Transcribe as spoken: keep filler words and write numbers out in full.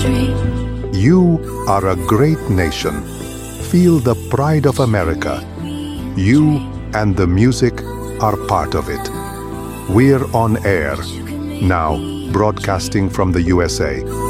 You are a great nation. Feel the pride of America. You and the music are part of it. We're on air. Now, broadcasting from the U S A.